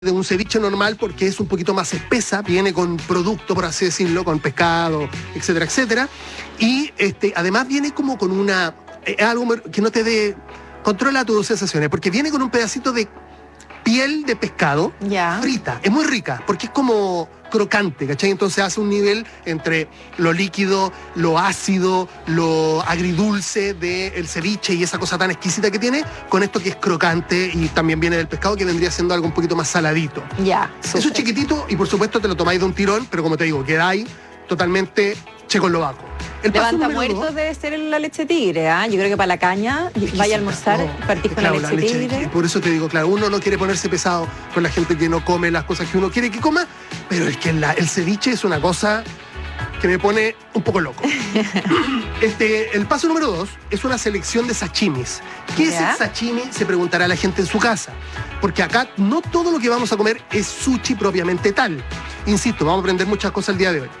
de un ceviche normal porque es un poquito más espesa, viene con producto, por así decirlo, con pescado, etcétera, etcétera. Y además viene como con una... algo que no te dé... Controla tus sensaciones, porque viene con un pedacito de piel de pescado frita. Es muy rica, porque es como crocante, ¿cachai? Entonces hace un nivel entre lo líquido, lo ácido, lo agridulce del ceviche y esa cosa tan exquisita que tiene, con esto que es crocante y también viene del pescado, que vendría siendo algo un poquito más saladito. Eso es chiquitito y por supuesto te lo tomáis de un tirón, pero como te digo, quedáis totalmente checoslovaco. El levanta muertos debe ser la leche tigre, ¿ah? Yo creo que para la caña, vaya a almorzar, partís con la leche tigre. Por eso te digo, claro, uno no quiere ponerse pesado con la gente que no come las cosas que uno quiere que coma, pero es que el ceviche es una cosa que me pone un poco loco. El paso número 2 es una selección de sashimis. ¿Qué es el sashimi? Se preguntará la gente en su casa. Porque acá no todo lo que vamos a comer es sushi propiamente tal. Insisto, vamos a aprender muchas cosas el día de hoy.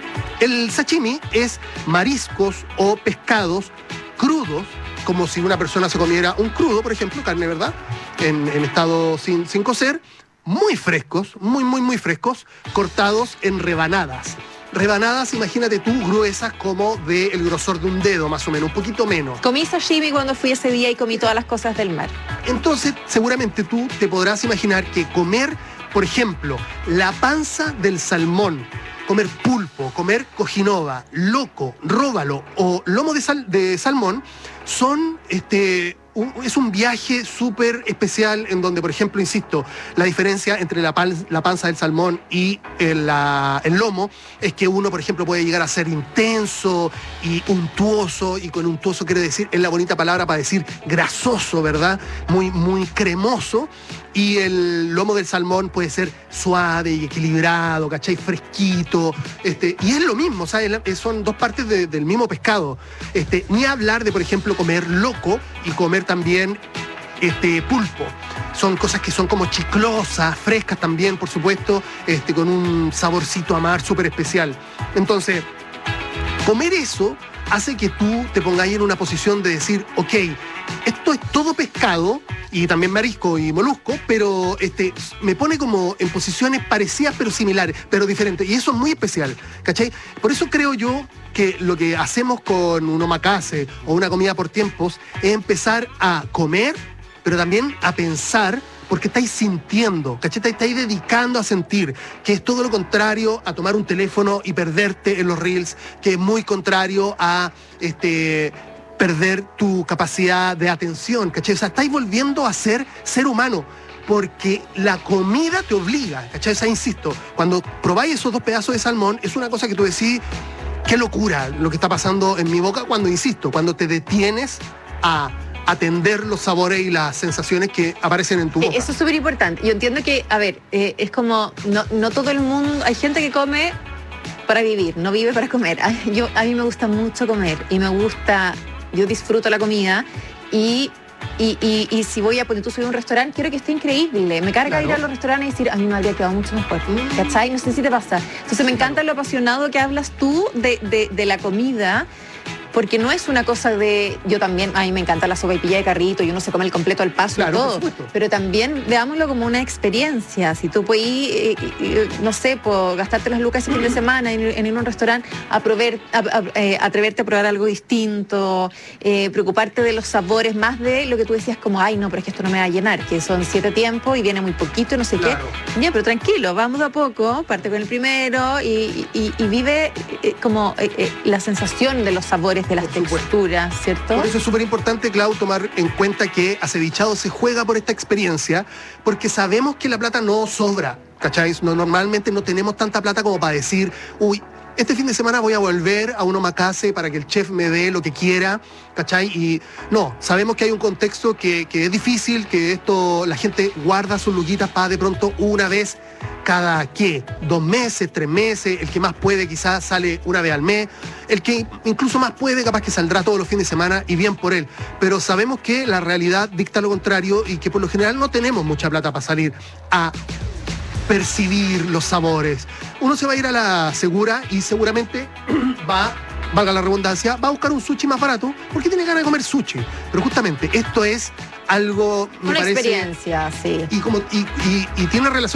El sashimi es mariscos o pescados crudos, como si una persona se comiera un crudo, por ejemplo, carne, ¿verdad? En estado sin cocer, muy frescos, muy frescos, cortados en rebanadas. Rebanadas, imagínate tú, gruesas como del grosor de un dedo, más o menos, un poquito menos. Comí sashimi cuando fui ese día y comí todas las cosas del mar. Entonces, seguramente tú te podrás imaginar que comer, por ejemplo, la panza del salmón, comer pulpo, comer cojinova, loco, róbalo o lomo de salmón son es un viaje súper especial en donde, por ejemplo, insisto, la diferencia entre la panza del salmón y el lomo es que uno, por ejemplo, puede llegar a ser intenso y untuoso, y con untuoso quiere decir, es la bonita palabra para decir grasoso, ¿verdad? Muy cremoso. Y el lomo del salmón puede ser suave y equilibrado, ¿cachai? Fresquito. Y es lo mismo, ¿sabes? Son dos partes del mismo pescado. Ni hablar de, por ejemplo, comer loco y comer también pulpo. Son cosas que son como chiclosas, frescas también, por supuesto, con un saborcito a mar súper especial. Entonces, comer eso hace que tú te pongas en una posición de decir, ok, esto es todo pescado y también marisco y molusco, pero me pone como en posiciones parecidas pero similares, pero diferentes. Y eso es muy especial, ¿cachai? Por eso creo yo que lo que hacemos con un omakase o una comida por tiempos es empezar a comer, pero también a pensar, porque estáis sintiendo, ¿cachai? Estáis dedicando a sentir, que es todo lo contrario a tomar un teléfono y perderte en los reels, que es muy contrario a perder tu capacidad de atención, ¿cachai? O sea, estáis volviendo a ser humano, porque la comida te obliga, ¿cachai? O sea, insisto, cuando probáis esos dos pedazos de salmón, es una cosa que tú decís, qué locura lo que está pasando en mi boca, cuando te detienes a atender los sabores y las sensaciones que aparecen en tu boca. Eso es súper importante. Yo entiendo que, a ver, es como, no todo el mundo, hay gente que come para vivir, no vive para comer. A mí me gusta mucho comer y yo disfruto la comida y si voy a poner tú soy un restaurante, quiero que esté increíble. Me carga ir a los restaurantes y decir, a mí me habría quedado mucho mejor. ¿Cachai? No sé si te pasa. Entonces me encanta lo apasionado que hablas tú de la comida, porque no es una cosa de... Yo también, a mí me encanta la sopaipilla de carrito y uno se come el completo al paso y todo. Pero también veámoslo como una experiencia. Si tú puedes, no sé, gastarte las lucas ese fin de semana en ir a un restaurante, atreverte a probar algo distinto, preocuparte de los sabores, más de lo que tú decías como, ay, no, pero es que esto no me va a llenar, que son 7 tiempos y viene muy poquito y no sé qué. Ya, pero tranquilo, vamos de a poco, parte con el primero y vive como la sensación de los sabores, de las texturas, ¿cierto? Por eso es súper importante, Clau, tomar en cuenta que Acevichado se juega por esta experiencia, porque sabemos que la plata no sobra, ¿cachai? Normalmente no tenemos tanta plata como para decir, uy, este fin de semana voy a volver a un omakase para que el chef me dé lo que quiera, ¿cachai? Y no, sabemos que hay un contexto que es difícil, que la gente guarda sus luquitas para de pronto una vez cada, ¿qué? 2 meses, 3 meses, el que más puede quizás sale una vez al mes, el que incluso más puede capaz que saldrá todos los fines de semana y bien por él. Pero sabemos que la realidad dicta lo contrario y que por lo general no tenemos mucha plata para salir a percibir los sabores. Uno se va a ir a la segura y seguramente valga la redundancia, va a buscar un sushi más barato porque tiene ganas de comer sushi. Pero justamente esto es algo, me Una parece... experiencia, sí. Y tiene relación